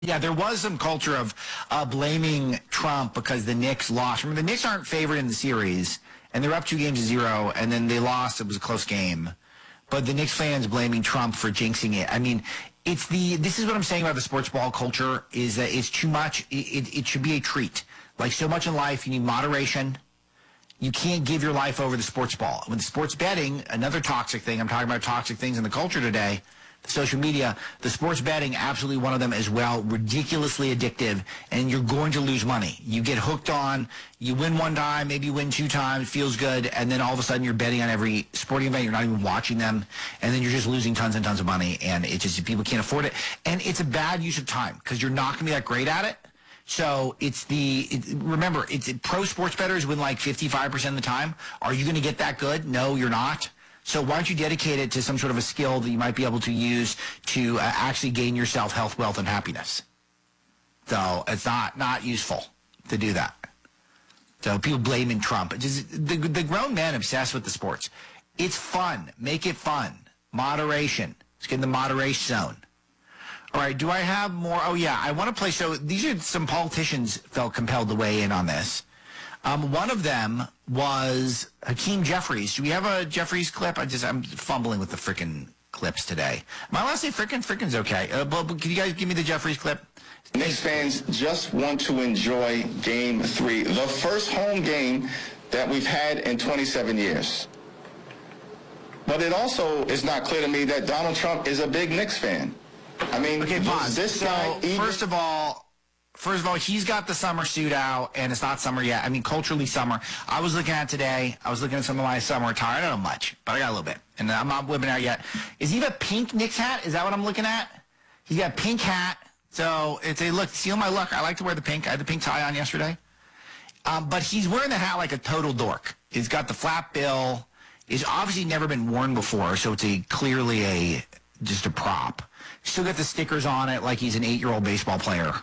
Yeah, there was some culture of blaming Trump because the Knicks lost. Remember, the Knicks aren't favored in the series, and they're up 2-0, and then they lost. It was a close game. But the Knicks fans blaming Trump for jinxing it. I mean, this is what I'm saying about the sports ball culture, is that it's too much. It should be a treat. Like so much in life, you need moderation. You can't give your life over to sports ball. With sports betting, another toxic thing, I'm talking about toxic things in the culture today, social media, the sports betting, absolutely one of them as well, ridiculously addictive, and you're going to lose money. You get hooked on, you win one time, maybe you win 2 times, feels good, and then all of a sudden you're betting on every sporting event, you're not even watching them, and then you're just losing tons and tons of money, and it just, people can't afford it. And it's a bad use of time, because you're not going to be that great at it. So remember, pro sports bettors win like 55% of the time. Are you going to get that good? No, you're not. So why don't you dedicate it to some sort of a skill that you might be able to use to actually gain yourself health, wealth, and happiness? So it's not useful to do that. So people blaming Trump. Just, the grown men obsessed with the sports. It's fun. Make it fun. Moderation. Let's get in the moderation zone. All right, do I have more? Oh, yeah, I want to play. So these are some politicians felt compelled to weigh in on this. One of them was Hakeem Jeffries. Do we have a Jeffries clip? I'm fumbling with the frickin' clips today. Am I allowed to say frickin'? Frickin's okay. But can you guys give me the Jeffries clip? Knicks fans just want to enjoy Game 3, the first home game that we've had in 27 years. But it also is not clear to me that Donald Trump is a big Knicks fan. I mean, okay, pause. This guy first of all, he's got the summer suit out, and it's not summer yet. I mean, culturally summer. I was looking at today. I was looking at some of my summer attire. I don't know much, but I got a little bit, and I'm not whipping out yet. Is he have a pink Knicks hat? Is that what I'm looking at? He's got a pink hat. So it's a look. Steal my look. I like to wear the pink. I had the pink tie on yesterday. But he's wearing the hat like a total dork. He's got the flat bill. It's obviously never been worn before, so it's clearly just a prop. Still got the stickers on it like he's an 8-year-old baseball player.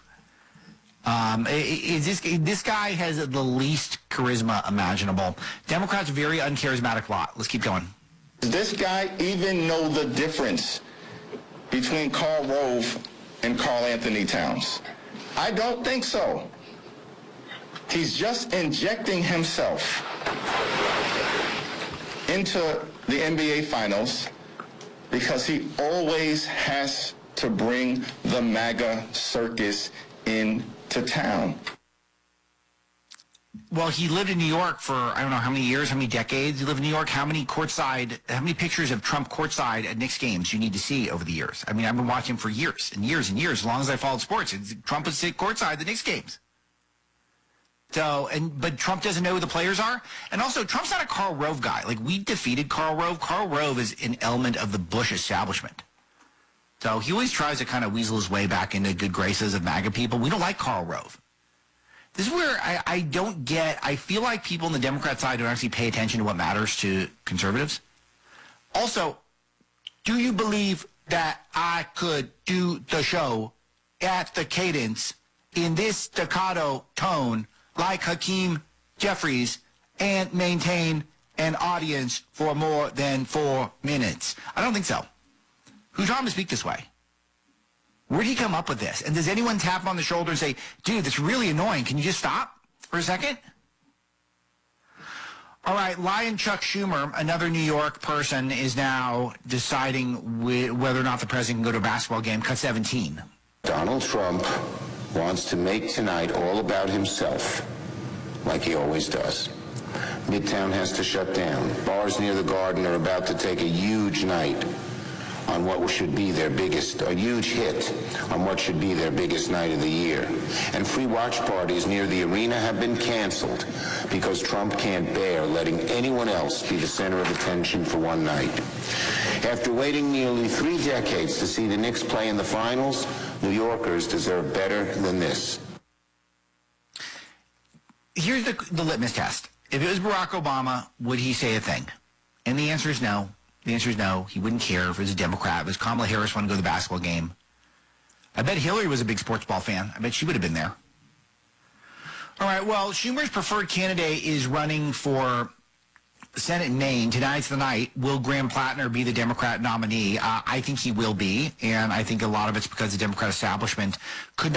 This guy has the least charisma imaginable. Democrats, very uncharismatic lot. Let's keep going. Does this guy even know the difference between Karl Rove and Karl Anthony Towns? I don't think so. He's just injecting himself into the NBA Finals because he always has to bring the MAGA circus into town. Well, he lived in New York for, I don't know how many years, how many decades. He lived in New York. How many pictures of Trump courtside at Knicks games you need to see over the years? I mean, I've been watching for years and years and years, as long as I followed sports. Trump would sit courtside at the Knicks games. But Trump doesn't know who the players are. And also, Trump's not a Karl Rove guy. Like, we defeated Karl Rove. Karl Rove is an element of the Bush establishment. So he always tries to kind of weasel his way back into good graces of MAGA people. We don't like Karl Rove. This is where I don't get, I feel like people on the Democrat side don't actually pay attention to what matters to conservatives. Also, do you believe that I could do the show at the cadence in this staccato tone like Hakeem Jeffries and maintain an audience for more than 4 minutes? I don't think so. Who's trying to speak this way? Where did he come up with this? And does anyone tap him on the shoulder and say, dude, that's really annoying. Can you just stop for a second? All right, Lion Chuck Schumer, another New York person, is now deciding whether or not the president can go to a basketball game. Cut 17. Donald Trump wants to make tonight all about himself, like he always does. Midtown has to shut down. Bars near the Garden are about to take a huge night on what should be their biggest, a huge hit on what should be their biggest night of the year. And free watch parties near the arena have been canceled because Trump can't bear letting anyone else be the center of attention for one night. After waiting nearly 3 decades to see the Knicks play in the finals, New Yorkers deserve better than this. Here's the litmus test. If it was Barack Obama, would he say a thing? And the answer is no. The answer is no. He wouldn't care if it was a Democrat. If it was Kamala Harris wanted to go to the basketball game. I bet Hillary was a big sports ball fan. I bet she would have been there. All right, well, Schumer's preferred candidate is running for Senate in Maine. Tonight's the night. Will Graham Plattner be the Democrat nominee? I think he will be, and I think a lot of it's because the Democrat establishment could